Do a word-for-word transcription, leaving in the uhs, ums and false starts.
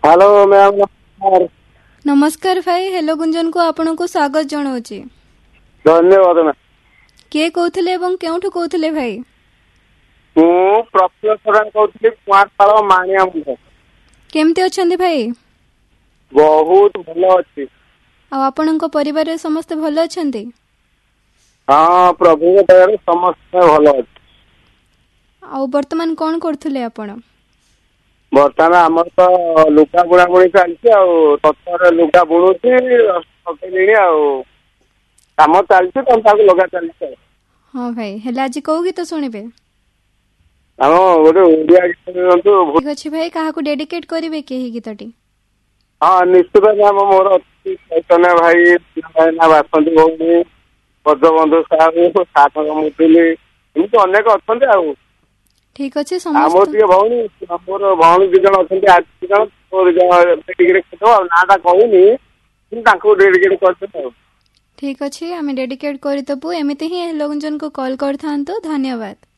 Hello ma'am नमस्कार। नमस्कार भाई। हेलो गुंजन को आपन को स्वागत जनाऊँगी। धन्यवाद मैम। किए कहते एवं केउठु कहते भाई? मु प्रफुल्ल प्रधान कहते कुआशाଳ माणिया मुंड। केमती अछंती भाई? बहुत भल अच्छी। आ आपनक परिवार रे समस्त भल अछंती? हाँ प्रभु के दया रे समस्त भल अच्छी। आ वर्तमान कौन करथुले आपण? बर्तमान आमर तो लुगा बुଣା बुणी चलती आतर लुगा बुणुची पकईली आम चलती तंता लगा चलती। हाँ भाई हेले आज कौ गीत शुणिबे? आम गोटे ओडिया गीत दियंतु। ठीक अछि भाई। काहाकू डेडिकेट करिवे के ही गीतटी? हाँ निश्चित मैम मोर अच्छी चैतन्य भाई भाईना बासंती भौणी पद्मबंधु साहू साधक मुदुली एमती अनेक अच्छा। ठीक अच्छे आमर समस्त टे भौणी मोर भौणी दी जन अच्छा आज दी जन डेडिकेट नाटा कहूनी डेडिकेट कर। ठीक अच्छे आम डेडिकेट करदेबू। एमती ही हेलो गुंजन को कॉल कर था। धन्यवाद।